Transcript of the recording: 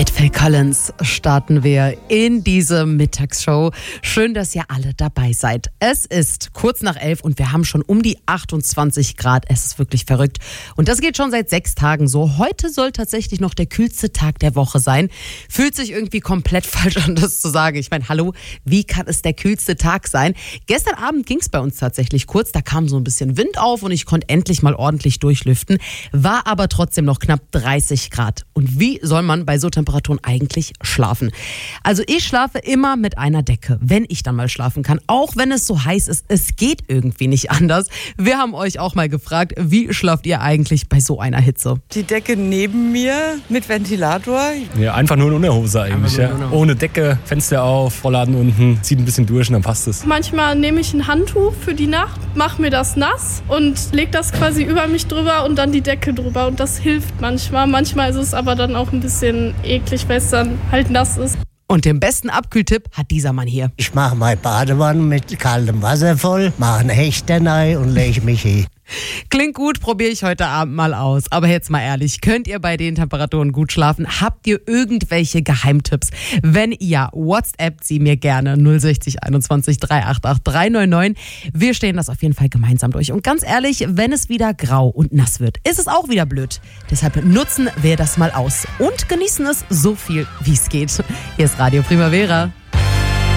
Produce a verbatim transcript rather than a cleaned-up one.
Mit Phil Collins starten wir in diese Mittagsshow. Schön, dass ihr alle dabei seid. Es ist kurz nach elf und wir haben schon um die achtundzwanzig Grad. Es ist wirklich verrückt. Und das geht schon seit sechs Tagen so. Heute soll tatsächlich noch der kühlste Tag der Woche sein. Fühlt sich irgendwie komplett falsch an, das zu sagen. Ich meine, hallo, wie kann es der kühlste Tag sein? Gestern Abend ging es bei uns tatsächlich kurz. Da kam so ein bisschen Wind auf und ich konnte endlich mal ordentlich durchlüften. War aber trotzdem noch knapp dreißig Grad. Und wie soll man bei so Temperaturen eigentlich schlafen? Also ich schlafe immer mit einer Decke, wenn ich dann mal schlafen kann. Auch wenn es so heiß ist, es geht irgendwie nicht anders. Wir haben euch auch mal gefragt, wie schlaft ihr eigentlich bei so einer Hitze? Die Decke neben mir mit Ventilator. Ja, einfach nur in Unterhose eigentlich. Ja. Unterhose. Ohne Decke, Fenster auf, Rollladen unten, zieht ein bisschen durch und dann passt es. Manchmal nehme ich ein Handtuch für die Nacht, mache mir das nass und lege das quasi über mich drüber und dann die Decke drüber. Und das hilft manchmal. Manchmal ist es aber dann auch ein bisschen eklig, weil es dann halt nass ist. Und den besten Abkühltipp hat dieser Mann hier. Ich mache meine Badewanne mit kaltem Wasser voll, mache einen Hechter rein und lege mich hin. Klingt gut, probiere ich heute Abend mal aus. Aber jetzt mal ehrlich, könnt ihr bei den Temperaturen gut schlafen? Habt ihr irgendwelche Geheimtipps? Wenn ja, WhatsApp sie mir gerne null sechzig einundzwanzig dreihundertachtzig drei neun neun. Wir stehen das auf jeden Fall gemeinsam durch. Und ganz ehrlich, wenn es wieder grau und nass wird, ist es auch wieder blöd. Deshalb nutzen wir das mal aus und genießen es so viel, wie es geht. Hier ist Radio Primavera.